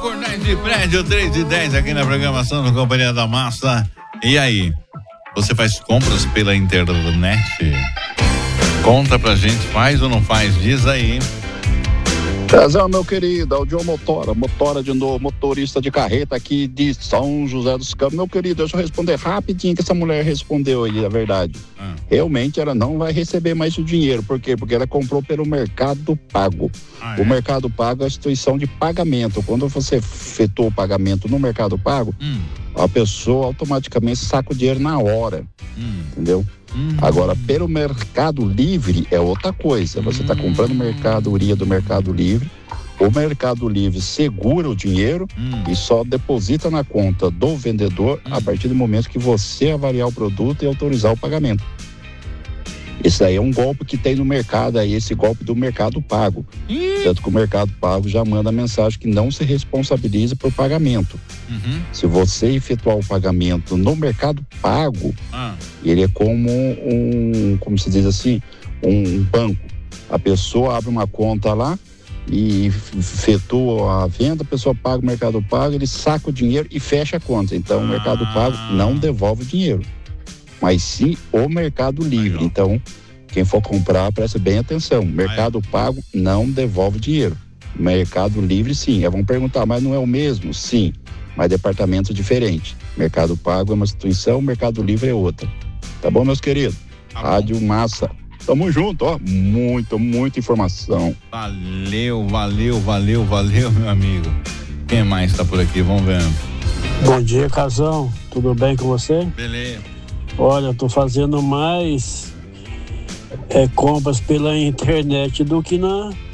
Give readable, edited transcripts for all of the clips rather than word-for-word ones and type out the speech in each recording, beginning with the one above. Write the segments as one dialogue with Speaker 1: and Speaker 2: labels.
Speaker 1: Cordéis de Prédio 3:10 aqui na programação da Companhia da Massa. E aí, você faz compras pela internet? Conta pra gente, faz ou não faz? Diz aí.
Speaker 2: Casal, meu querido, é o John Motora de novo, motorista de carreta aqui de São José dos Campos. Meu querido, deixa eu responder rapidinho que essa mulher respondeu aí, a verdade. Realmente ela não vai receber mais o dinheiro. Por quê? Porque ela comprou pelo Mercado Pago. O Mercado Pago é a instituição de pagamento. Quando você efetua o pagamento no Mercado Pago, a pessoa automaticamente saca o dinheiro na hora. Entendeu? Agora, pelo Mercado Livre é outra coisa. Você está comprando mercadoria do Mercado Livre, o Mercado Livre segura o dinheiro e só deposita na conta do vendedor a partir do momento que você avaliar o produto e autorizar o pagamento. Esse aí é um golpe que tem no mercado, aí esse golpe do Mercado Pago. Tanto que o Mercado Pago já manda a mensagem que não se responsabiliza por pagamento. Se você efetuar o pagamento no Mercado Pago, ele é como como se diz assim, um banco. A pessoa abre uma conta lá e efetua a venda, a pessoa paga o Mercado Pago, ele saca o dinheiro e fecha a conta. Então o Mercado Pago não devolve o dinheiro, mas sim o Mercado Livre. Então, quem for comprar, preste bem atenção. Mercado Pago não devolve dinheiro. Mercado Livre, sim. Vão perguntar, mas não é o mesmo? Sim, mas departamento diferente. Mercado Pago é uma instituição, Mercado Livre é outra. Tá bom, meus queridos? Rádio Massa. Tamo junto, ó. Muita informação.
Speaker 1: Valeu, meu amigo. Quem mais tá por aqui? Vamos ver.
Speaker 3: Bom dia, Casão. Tudo bem com você?
Speaker 1: Beleza.
Speaker 3: Olha, eu tô fazendo mais compras pela internet do que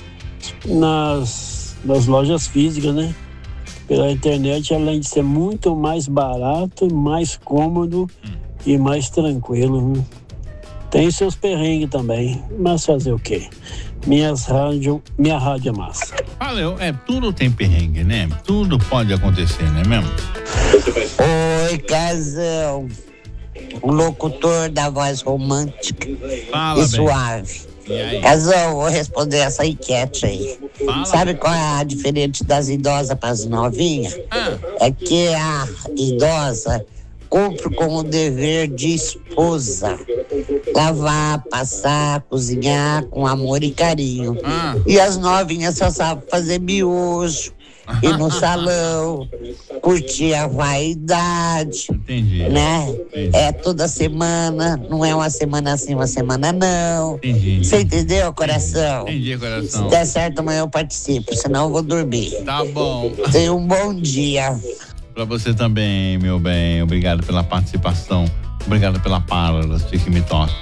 Speaker 3: nas lojas físicas, né? Pela internet, além de ser muito mais barato, mais cômodo e mais tranquilo, né? Tem seus perrengues também, mas fazer o quê? Minha rádio é massa.
Speaker 1: Valeu, tudo tem perrengue, né? Tudo pode acontecer, não é mesmo?
Speaker 4: Oi, Casão. O locutor da voz romântica e suave. Casão, vou responder essa enquete aí. Sabe qual é a diferença das idosas para as novinhas? É que a idosa cumpre como dever de esposa. Lavar, passar, cozinhar com amor e carinho. E as novinhas só sabem fazer miojo, ir no salão, curtir a vaidade.
Speaker 1: Entendi.
Speaker 4: Né? É toda semana, não é uma semana assim, uma semana não.
Speaker 1: Entendi.
Speaker 4: Você entendeu, coração?
Speaker 1: Entendi, coração.
Speaker 4: Se der certo, amanhã eu participo, senão eu vou dormir.
Speaker 1: Tá bom.
Speaker 4: Tenha um bom dia.
Speaker 1: Pra você também, meu bem. Obrigado pela participação. Obrigado pela palavra que me toca.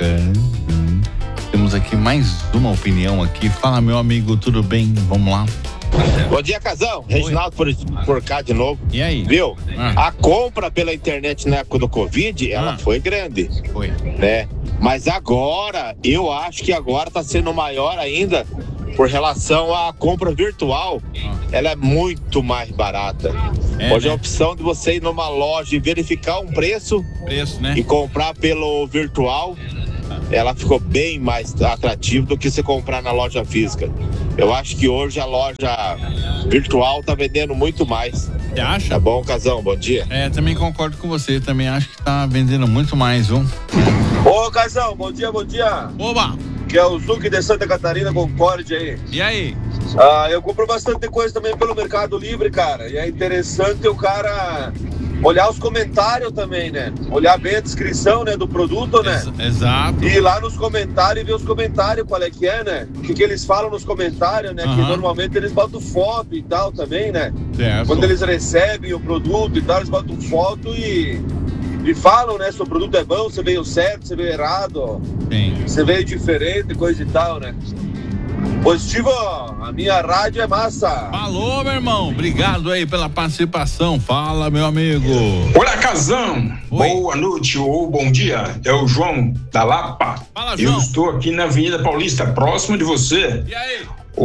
Speaker 1: Temos aqui mais uma opinião aqui. Fala, meu amigo, tudo bem? Vamos lá.
Speaker 5: Bom dia, Casão. Reginaldo por cá de novo.
Speaker 1: E aí?
Speaker 5: Viu? A compra pela internet na época do Covid, ela foi grande.
Speaker 1: Foi.
Speaker 5: Né? Mas agora, eu acho que agora tá sendo maior ainda por relação à compra virtual. Ela é muito mais barata. Hoje, né? A opção de você ir numa loja e verificar um preço, né? E comprar pelo virtual, ela ficou bem mais atrativa do que você comprar na loja física. Eu acho que hoje a loja virtual tá vendendo muito mais.
Speaker 1: Você acha?
Speaker 5: Tá bom, Casão? Bom dia.
Speaker 1: Também concordo com você. Também acho que tá vendendo muito mais, viu?
Speaker 6: Ô, Casão, bom dia.
Speaker 1: Oba!
Speaker 6: Que é o Zuc de Santa Catarina, Concorde aí.
Speaker 1: E aí?
Speaker 6: Eu compro bastante coisa também pelo Mercado Livre, cara. E é interessante o cara olhar os comentários também, né? Olhar bem a descrição, né, do produto, né?
Speaker 1: Exato.
Speaker 6: E ir lá nos comentários e ver os comentários, qual é que é, né? O que eles falam nos comentários, né? Que normalmente eles botam foto e tal também, né?
Speaker 1: Certo.
Speaker 6: Quando eles recebem o produto e tal, eles botam foto e falam, né? Se o produto é bom, se veio certo, se veio errado, se veio diferente, coisa e tal, né? Positivo, a minha rádio é massa.
Speaker 1: Falou, meu irmão. Obrigado aí pela participação. Fala, meu amigo.
Speaker 7: Olá, Casão. Oi. Boa noite ou bom dia. É o João da Lapa.
Speaker 1: Fala, João.
Speaker 7: Eu estou aqui na Avenida Paulista, próximo de você.
Speaker 1: E aí?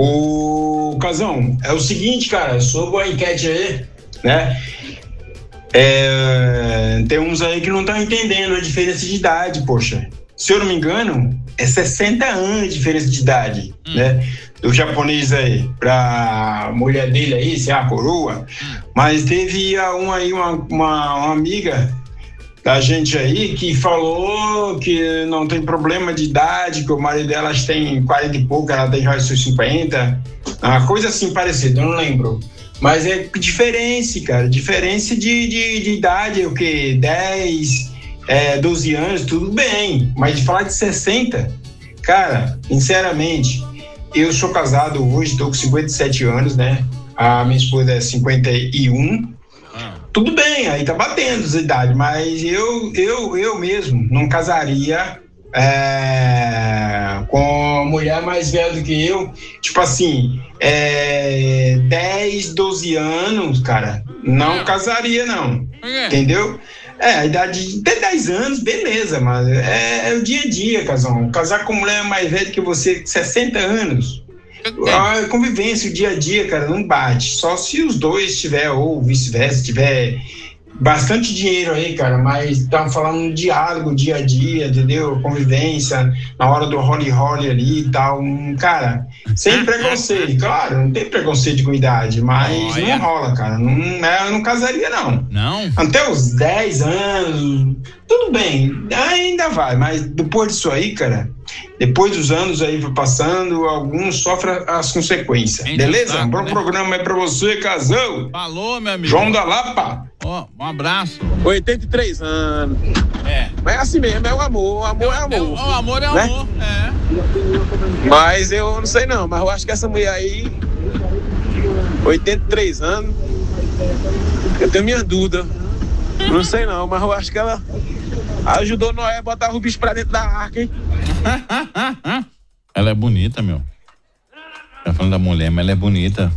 Speaker 7: Ô, Casão, é o seguinte, cara, sobre a enquete aí, né? Tem uns aí que não estão entendendo a diferença de idade, poxa. Se eu não me engano, é 60 anos de diferença de idade, né? Do japonês aí pra mulher dele aí, se é a coroa, Mas teve uma amiga da gente aí que falou que não tem problema de idade, que o marido dela tem 40 e pouco, ela tem já seus 50, uma coisa assim parecida, eu não lembro. Mas é diferença, cara, diferença de idade, o que? 10, 12 anos, tudo bem, mas de falar de 60, cara, sinceramente, eu sou casado hoje, tô com 57 anos, né? A minha esposa é 51. Tudo bem, aí tá batendo essa idade, mas eu mesmo não casaria com mulher mais velha do que eu, tipo assim, 10, 12 anos, cara, não casaria não, entendeu? A idade de 10 anos, beleza, mas é o dia a dia, casão. Casar com mulher mais velha que você, 60 anos, a convivência, o dia a dia, cara, não bate. Só se os dois tiver, ou vice-versa, tiver bastante dinheiro aí, cara, mas estamos falando de diálogo, dia a dia, entendeu? Convivência, na hora do role ali e tal, cara, sem preconceito, claro, não tem preconceito com idade, mas não rola, cara, eu não casaria, não.
Speaker 1: Não?
Speaker 7: Até os 10 anos, tudo bem, ainda vai, mas depois disso aí, cara, depois dos anos aí passando, alguns sofrem as consequências, beleza? Um bom programa aí pra você, casão.
Speaker 1: Falou, meu amigo.
Speaker 7: João da Lapa.
Speaker 1: Um abraço.
Speaker 8: 83 anos. Mas é assim mesmo, é o amor. O amor é amor.
Speaker 1: O amor é
Speaker 8: né?
Speaker 1: amor,
Speaker 8: Mas eu não sei não, mas eu acho que essa mulher aí, 83 anos, eu tenho minhas dúvidas. Não sei não, mas eu acho que ela ajudou Noé a botar o bicho pra dentro da arca, hein?
Speaker 1: Ela é bonita, meu. Tá falando da mulher, mas ela é bonita.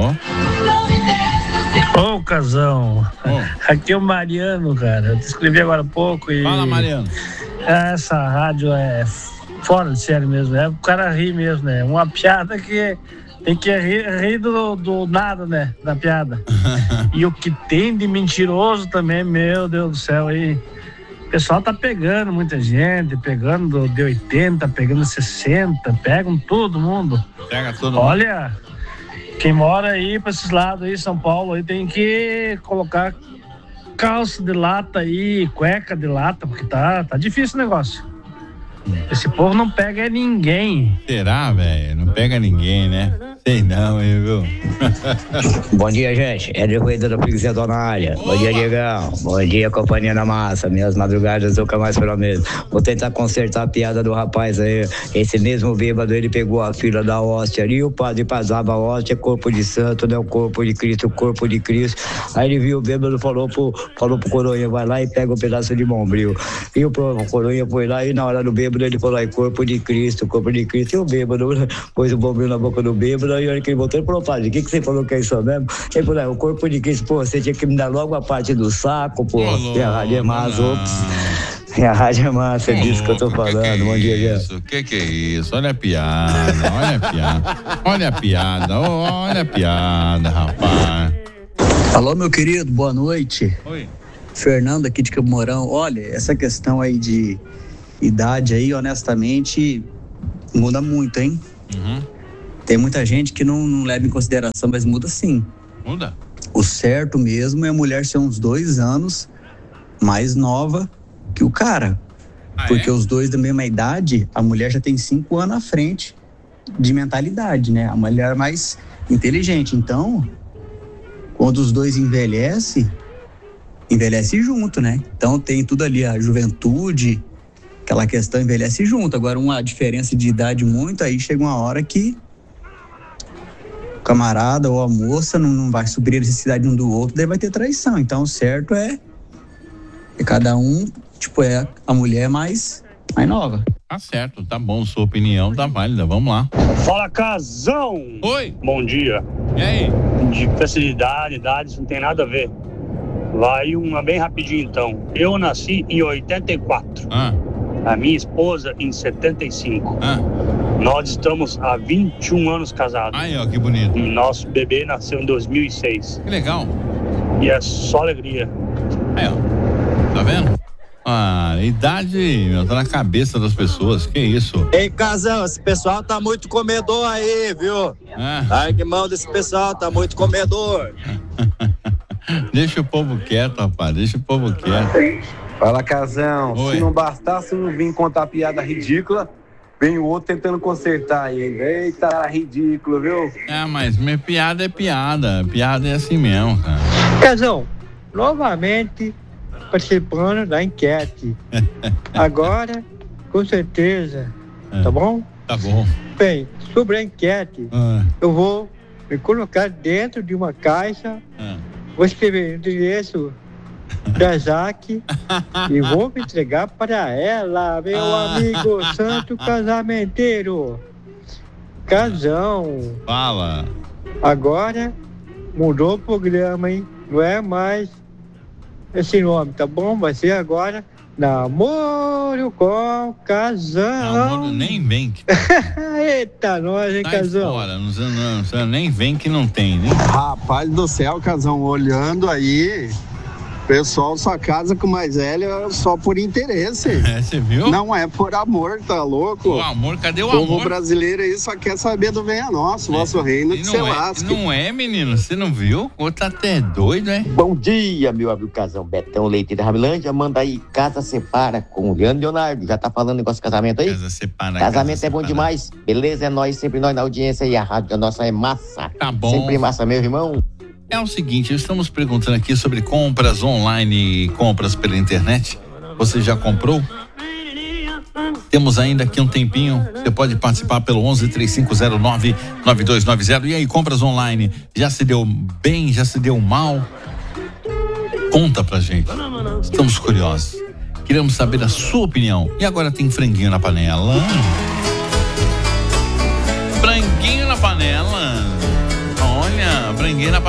Speaker 9: Ô, casão. Aqui é o Mariano, cara. Eu te escrevi agora há pouco e...
Speaker 1: Fala, Mariano.
Speaker 9: Essa rádio é fora de série mesmo. É o cara rir mesmo, né? Uma piada que tem que rir do nada, né? Da piada. E o que tem de mentiroso também, meu Deus do céu, aí. O pessoal tá pegando muita gente, pegando de 80, pegando 60, pegam todo mundo.
Speaker 1: Pega todo mundo.
Speaker 9: Olha, quem mora aí pra esses lados aí, São Paulo, aí tem que colocar calça de lata aí, cueca de lata, porque tá difícil o negócio. Esse povo não pega ninguém.
Speaker 1: Será, velho? Não pega ninguém, né? Sei não, hein, viu?
Speaker 10: Bom dia, gente. É de Rueda da Freguesia Dona Área. Bom dia, Diegão. Bom dia, companhia da massa. Minhas madrugadas nunca mais foram mesmo. Vou tentar consertar a piada do rapaz aí. Esse mesmo bêbado, ele pegou a fila da hóstia ali, o padre passava a hóstia, corpo de santo, né? O corpo de Cristo, o corpo de Cristo. Aí ele viu o bêbado, falou pro coroinha, vai lá e pega um pedaço de bombril. E o coroinha foi lá e na hora do bêbado ele falou aí, corpo de Cristo. E o bêbado pôs o bombril na boca do bêbado, aí a hora que ele voltou, ele falou, padre, o que você falou que é isso mesmo? Ele falou, o corpo de Cristo, pô, você tinha que me dar logo a parte do saco, pô. E a rádio é massa, E a rádio é massa, é disso que eu tô falando. Bom dia,
Speaker 1: gente. Que é isso? Olha a piada, olha a piada, rapaz.
Speaker 11: Alô, meu querido, boa noite.
Speaker 1: Oi.
Speaker 11: Fernando aqui de Campo Mourão. Olha, essa questão aí de idade aí, honestamente, muda muito, hein?
Speaker 1: Uhum.
Speaker 11: Tem muita gente que não leva em consideração, mas muda sim.
Speaker 1: Muda?
Speaker 11: O certo mesmo é a mulher ser uns 2 anos mais nova que o cara. Porque os dois da mesma idade, a mulher já tem 5 anos à frente de mentalidade, né? A mulher é mais inteligente. Então, quando os dois envelhece junto, né? Então tem tudo ali, a juventude, aquela questão envelhece junto. Agora, uma diferença de idade muito, aí chega uma hora que o camarada ou a moça não vai suprir a necessidade um do outro, daí vai ter traição. Então, o certo é cada um, a mulher mais nova.
Speaker 1: Tá certo, tá bom, sua opinião tá válida, vamos lá.
Speaker 12: Fala, casão!
Speaker 1: Oi!
Speaker 12: Bom dia.
Speaker 1: E aí?
Speaker 12: De facilidade, idade, isso não tem nada a ver. Vai uma bem rapidinho, então. Eu nasci em 84. A minha esposa em 75. Nós estamos há 21 anos casados.
Speaker 1: Aí, ó, que bonito.
Speaker 12: E nosso bebê nasceu em 2006.
Speaker 1: Que legal.
Speaker 12: E é só alegria.
Speaker 1: Aí, ó. Tá vendo? Idade, meu, tá na cabeça das pessoas. Que isso?
Speaker 13: Ei, casal, esse pessoal tá muito comedor aí, viu? Largue mão desse pessoal, tá muito comedor.
Speaker 1: Deixa o povo quieto, rapaz. Deixa o povo quieto.
Speaker 14: Fala, Casão.
Speaker 1: Oi.
Speaker 14: Se não bastasse um vir contar piada ridícula, vem o outro tentando consertar ainda. Eita, ridículo, viu?
Speaker 1: Mas minha piada é piada. Piada é assim mesmo, cara.
Speaker 15: Casão, novamente participando da enquete. Agora, com certeza. Tá bom?
Speaker 1: Tá bom.
Speaker 15: Bem, sobre a enquete, eu vou me colocar dentro de uma caixa, vou escrever o endereço da Jaque e vou me entregar para ela, meu amigo santo casamenteiro. Casão.
Speaker 1: Fala.
Speaker 15: Agora mudou o programa, hein? Não é mais esse nome, tá bom? Vai ser agora Namoro com Casão.
Speaker 1: Namoro nem vem.
Speaker 15: Eita, nós, hein, Casão?
Speaker 1: Fora, não, nem vem que não tem, né?
Speaker 16: Rapaz do céu, Casão, olhando aí, pessoal só casa com mais velho só por interesse.
Speaker 1: Você viu?
Speaker 16: Não é por amor, tá louco?
Speaker 1: O amor, cadê o
Speaker 16: povo
Speaker 1: amor?
Speaker 16: O brasileiro aí só quer saber do venha nosso, nosso reino que você lasca.
Speaker 1: Não é, menino, você não viu? O outro tá até doido, né?
Speaker 17: Bom dia, meu amigo Casão, Betão Leite da Ramilândia, manda aí Casa Separa com o Leandro Leonardo, já tá falando negócio de casamento aí?
Speaker 1: Casa Separa.
Speaker 17: Casamento
Speaker 1: casa
Speaker 17: é bom
Speaker 1: separa.
Speaker 17: Demais, beleza? É nós, sempre nós na audiência e a rádio nossa é massa.
Speaker 1: Tá bom.
Speaker 17: Sempre massa, meu irmão.
Speaker 1: É o seguinte, estamos perguntando aqui sobre compras online e compras pela internet. Você já comprou? Temos ainda aqui um tempinho. Você pode participar pelo 11-3509-9290. E aí, compras online, já se deu bem? Já se deu mal? Conta pra gente. Estamos curiosos. Queremos saber a sua opinião. E agora tem franguinho na panela. Franguinho na panela. Olha, franguinho na panela.